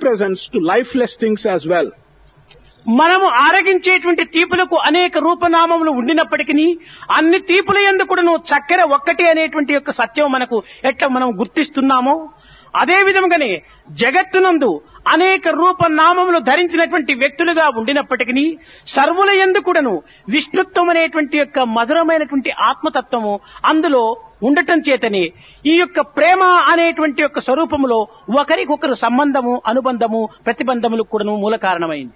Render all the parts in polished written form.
presence to lifeless things as well. మనము ఆరగించేటువంటి తీపులకు అనేక రూపనామములు ఉండినప్పటికీ అన్ని తీపుల యందు కూడాను చక్కెర ఒక్కటి అనేటువంటి యొక్క సత్యం మనకు ఎట్లా మనం గుర్తిస్తున్నామో అదే విధంగానే జగత్తునందు అనేక రూపనామములు ధరించినటువంటి వ్యక్తులుగా ఉండినప్పటికీ సర్వుల యందు కూడాను విష్ణుత్వం అనేటువంటి యొక్క మధురమైనటువంటి ఆత్మతత్వము అందులో ఉండటం చేతనే ఈ యొక్క ప్రేమ అనేటువంటి యొక్క స్వరూపములో ఒకరికొకరు సంబంధము అనుబంధము ప్రతిబంధములు కూడాను మూల కారణమైంది.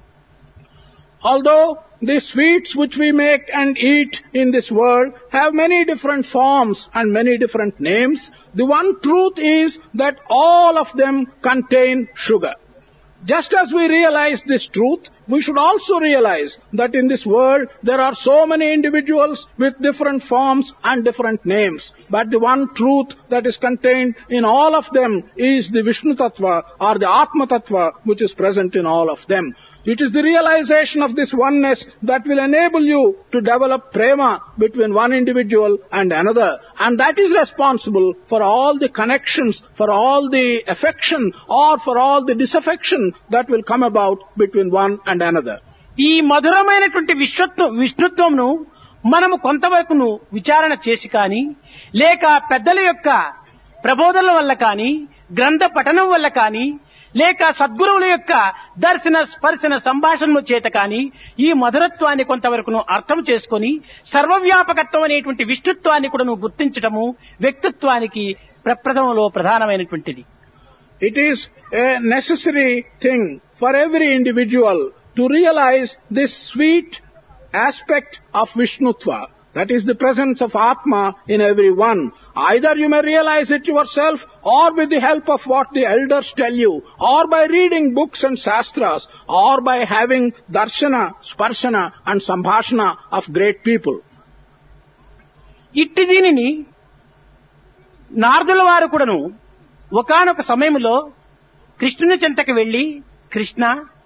Although the sweets which we make and eat in this world have many different forms and many different names, the one truth is that all of them contain sugar. Just as we realize this truth, we should also realize that in this world there are so many individuals with different forms and different names. But the one truth that is contained in all of them is the Vishnu Tattva or the Atma Tattva which is present in all of them. It is the realization of this oneness that will enable you to develop prema between one individual and another. And that is responsible for all the connections, for all the affection or for all the disaffection that will come about between one and another. ఈ మధురమైనటువంటి విష్ణుత్వంను మనము కొంతవరకును విచారణ చేసి కానీ లేక పెద్దల యొక్క ప్రబోధనల వల్ల కానీ గ్రంథ పఠనం వల్ల కానీ లేక సద్గురువుల యొక్క దర్శన స్పర్శన సంభాషణల చేత కానీ ఈ మధురత్వాన్ని కొంతవరకును అర్థం చేసుకొని సర్వవ్యాపకత్వం అనేటువంటి విష్ణుత్వాన్ని కూడా గుర్తించటము వ్యక్తిత్వానికి ప్రప్రథమంలో ప్రధానమైనటువంటిది. It is a necessary thing for every individual to realize this sweet aspect of Vishnutva. That is the presence of Atma in everyone. Either you may realize it yourself or with the help of what the elders tell you, or by reading books and shastras, or by having darshana, sparshana and sambhashana of great people. ఇట్టి దీనిని నారదుల వారు కూడాను ఒకానొక సమయంలో కృష్ణుని చెంతకు వెళ్లి, కృష్ణ,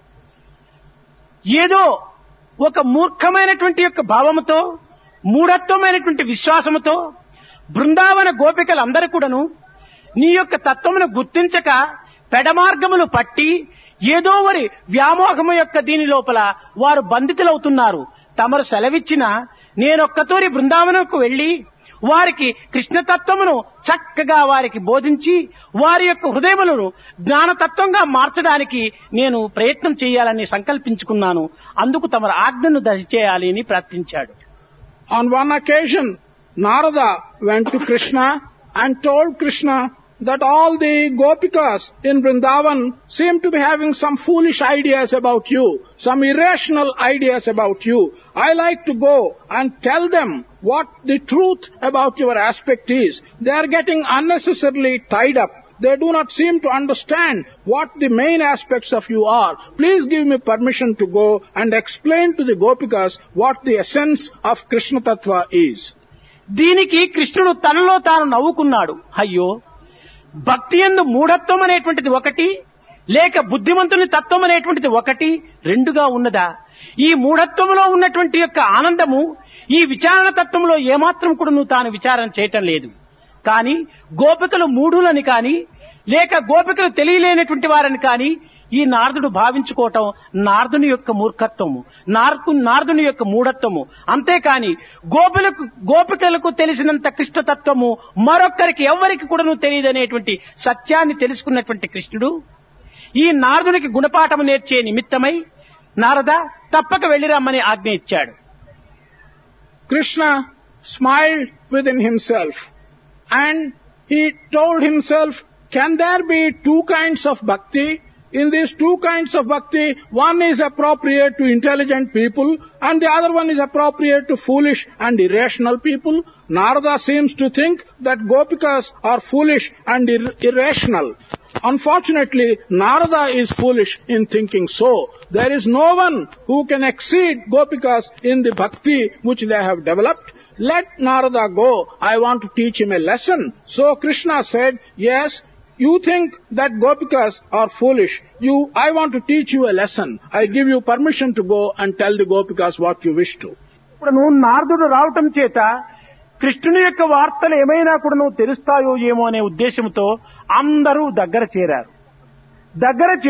ఏదో ఒక మూర్ఖమైనటువంటి యొక్క భావముతో మూఢత్వమైనటువంటి విశ్వాసముతో బృందావన గోపికలందరూ కూడాను నీ యొక్క తత్వమును గుర్తించక పెడమార్గములు పట్టి ఏదో వారి వ్యామోహము యొక్క దీని లోపల వారు బంధితులవుతున్నారు. తమరు సెలవిచ్చిన నేనొక్కతూరి బృందావనకు వెళ్లి వారికి కృష్ణతత్వమును చక్కగా వారికి బోధించి వారి యొక్క హృదయములను జ్ఞానతత్వంగా మార్చడానికి నేను ప్రయత్నం చేయాలని సంకల్పించుకున్నాను. అందుకు తమరు ఆజ్ఞను దయచేయాలి అని ప్రార్థించాడు. On one occasion, Narada went to Krishna and told Krishna that all the gopikas in Vrindavan seem to be having some foolish ideas about you, some irrational ideas about you. I like to go and tell them what the truth about your aspect is. They are getting unnecessarily tied up. They do not seem to understand what the main aspects of you are. Please give me permission to go and explain to the gopikas what the essence of Krishna Tattva is. దీనికి కృష్ణుడు తనలో తాను నవ్వుకున్నాడు. అయ్యో, భక్తి యందు మూఢత్వం అనేటువంటిది ఒకటి, లేక బుద్ధిమంతుని తత్వం అనేటువంటిది ఒకటి, రెండుగా ఉన్నదా? ఈ మూఢత్వంలో ఉన్నటువంటి యొక్క ఆనందము ఈ విచారణ తత్వంలో ఏమాత్రం కూడా నువ్వు తాను విచారణ చేయటం లేదు. కానీ గోపికలు మూఢులని కానీ లేక గోపికలు తెలియలేనటువంటి వారని కానీ ఈ నారదుడు భావించుకోవటం నారదుని యొక్క మూర్ఖత్వము, నారదుని యొక్క మూఢత్వము. అంతేకాని గోపికలకు తెలిసినంత కృష్ణతత్వము మరొక్కరికి ఎవ్వరికి కూడా తెలియదనేటువంటి సత్యాన్ని తెలుసుకున్నటువంటి కృష్ణుడు ఈ నారదునికి గుణపాఠము నేర్చే నిమిత్తమై నారద తప్పక వెళ్లిరమ్మని ఆజ్ఞ ఇచ్చాడు. Krishna smiled within himself and he told himself, can there be two kinds of bhakti? In these two kinds of bhakti, one is appropriate to intelligent people and the other one is appropriate to foolish and irrational people. Narada seems to think that gopikas are foolish and irrational. Unfortunately, Narada is foolish in thinking so. There is no one who can exceed gopikas in the bhakti which they have developed. Let Narada go. I want to teach him a lesson. So Krishna said, yes, you think that gopikas are foolish. I want to teach you a lesson. I give you permission to go and tell the gopikas what you wish to. ఇప్పుడు నువ్వు నారదుడు రావటం చేత కృష్ణుని యొక్క వార్తలు ఏమైనా కూడా నువ్వు తెలుస్తాయో ఏమో అనే ఉద్దేశంతో అందరూ దగ్గర చేరారు.